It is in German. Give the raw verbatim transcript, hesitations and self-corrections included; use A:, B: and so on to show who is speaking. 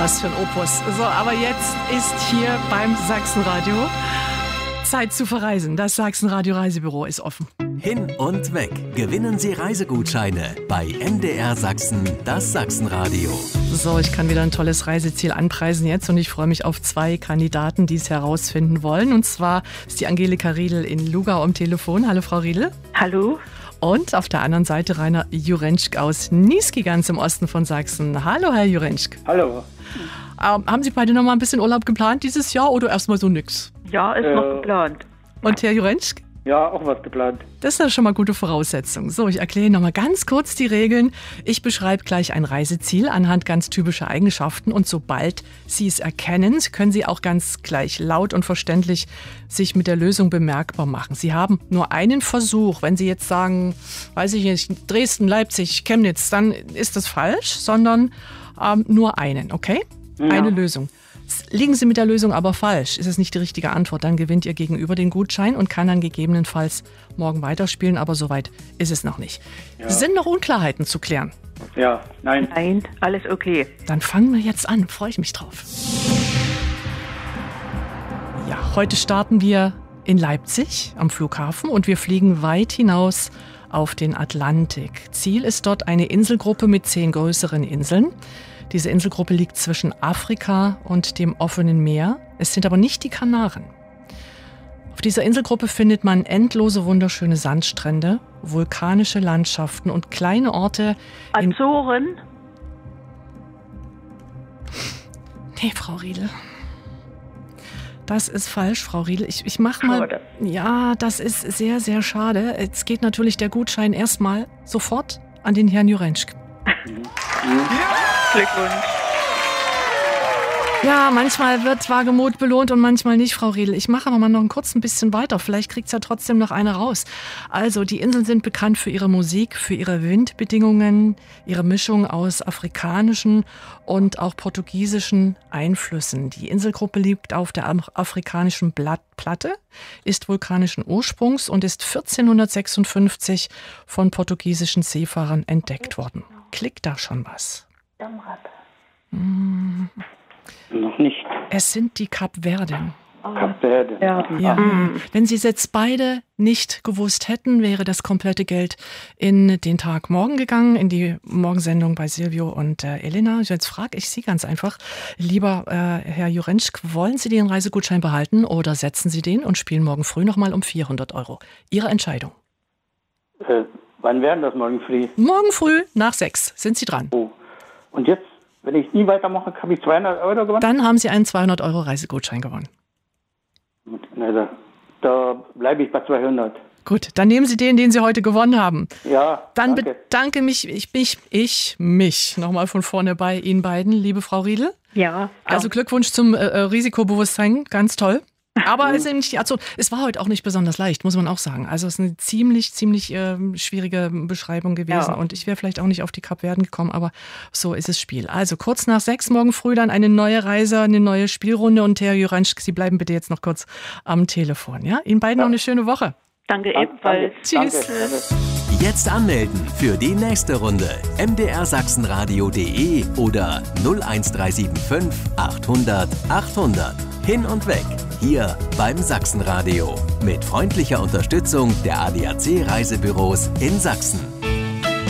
A: Was für ein Opus. So, aber jetzt ist hier beim Sachsenradio Zeit zu verreisen. Das Sachsenradio Reisebüro ist offen.
B: Hin und weg. Gewinnen Sie Reisegutscheine bei M D R Sachsen, das Sachsenradio.
A: So, ich kann wieder ein tolles Reiseziel anpreisen jetzt und ich freue mich auf zwei Kandidaten, die es herausfinden wollen. Und zwar ist die Angelika Riedl in Lugau am Telefon. Hallo, Frau Riedl.
C: Hallo.
A: Und auf der anderen Seite Rainer Jurenschk aus Niesky, ganz im Osten von Sachsen. Hallo, Herr Jurenschk.
D: Hallo.
A: Ähm, haben Sie beide noch mal ein bisschen Urlaub geplant dieses Jahr oder erstmal so nix?
C: Ja, ist
D: Äh,
C: noch geplant.
A: Und Herr Jurenschk?
D: Ja, auch was geplant.
A: Das ist ja schon mal gute Voraussetzung. So, ich erkläre noch mal ganz kurz die Regeln. Ich beschreibe gleich ein Reiseziel anhand ganz typischer Eigenschaften und sobald Sie es erkennen, können Sie auch ganz gleich laut und verständlich sich mit der Lösung bemerkbar machen. Sie haben nur einen Versuch. Wenn Sie jetzt sagen, weiß ich nicht, Dresden, Leipzig, Chemnitz, dann ist das falsch, sondern ähm, nur einen, okay?
D: Ja.
A: Eine Lösung. Liegen Sie mit der Lösung aber falsch, ist es nicht die richtige Antwort, dann gewinnt Ihr Gegenüber den Gutschein und kann dann gegebenenfalls morgen weiterspielen, aber soweit ist es noch nicht.
D: Ja.
A: Sind noch Unklarheiten zu klären?
D: Ja, nein.
C: Nein, alles okay.
A: Dann fangen wir jetzt an, freue ich mich drauf. Ja, heute starten wir in Leipzig am Flughafen und wir fliegen weit hinaus auf den Atlantik. Ziel ist dort eine Inselgruppe mit zehn größeren Inseln. Diese Inselgruppe liegt zwischen Afrika und dem offenen Meer. Es sind aber nicht die Kanaren. Auf dieser Inselgruppe findet man endlose wunderschöne Sandstrände, vulkanische Landschaften und kleine Orte. in-
C: Azoren?
A: Nee, Frau Riedl. Das ist falsch, Frau Riedl. Ich, ich mach mal.
C: Schade.
A: Ja, das ist sehr, sehr schade. Jetzt geht natürlich der Gutschein erstmal sofort an den Herrn Jurenschk.
C: Glückwunsch.
A: Ja, manchmal wird Wagemut belohnt und manchmal nicht, Frau Riedl. Ich mache aber mal noch ein kurz ein bisschen weiter. Vielleicht kriegt's ja trotzdem noch eine raus. Also, die Inseln sind bekannt für ihre Musik, für ihre Windbedingungen, ihre Mischung aus afrikanischen und auch portugiesischen Einflüssen. Die Inselgruppe liegt auf der afrikanischen Blatt- Platte, ist vulkanischen Ursprungs und ist vierzehnhundertsechsundfünfzig von portugiesischen Seefahrern entdeckt worden. Klickt da schon was? Hm.
D: Noch nicht.
A: Es sind die Kapverden.
D: Kapverde.
C: Ja.
A: Ja. Wenn Sie es jetzt beide nicht gewusst hätten, wäre das komplette Geld in den Tag morgen gegangen, in die Morgensendung bei Silvio und äh, Elena. Jetzt frage ich Sie ganz einfach, lieber äh, Herr Jurenschk, wollen Sie den Reisegutschein behalten oder setzen Sie den und spielen morgen früh nochmal um vierhundert Euro? Ihre Entscheidung.
D: Äh, wann werden das morgen früh?
A: Morgen früh nach sechs sind Sie dran.
D: Oh. Und jetzt, wenn ich nie weitermache, habe ich zweihundert Euro gewonnen?
A: Dann haben Sie einen zweihundert Euro Reisegutschein gewonnen.
D: Na, da, da bleibe ich bei zweihundert.
A: Gut, dann nehmen Sie den, den Sie heute gewonnen haben.
D: Ja,
A: Dann
D: danke.
A: bedanke mich, ich, mich, ich mich nochmal von vorne bei Ihnen beiden, liebe Frau Riedl.
C: Ja.
A: Also Glückwunsch zum äh, Risikobewusstsein, ganz toll. Aber es, ist nicht, also, es war heute auch nicht besonders leicht, muss man auch sagen. Also es ist eine ziemlich, ziemlich äh, schwierige Beschreibung gewesen
C: Ja.
A: und ich wäre vielleicht auch nicht auf die Kapverden gekommen, aber so ist das Spiel. Also kurz nach sechs morgen früh dann eine neue Reise, eine neue Spielrunde und Herr Jurenschk, Sie bleiben bitte jetzt noch kurz am Telefon. Ja? Ihnen beiden noch eine schöne Woche.
C: Danke
D: Danke,
C: ebenfalls.
A: Tschüss.
D: Danke, danke.
B: Jetzt anmelden für die nächste Runde. m d r sachsenradio punkt de oder null eins drei sieben fünf achthundert achthundert. Hin und weg. Hier beim Sachsenradio. Mit freundlicher Unterstützung der A D A C Reisebüros in Sachsen.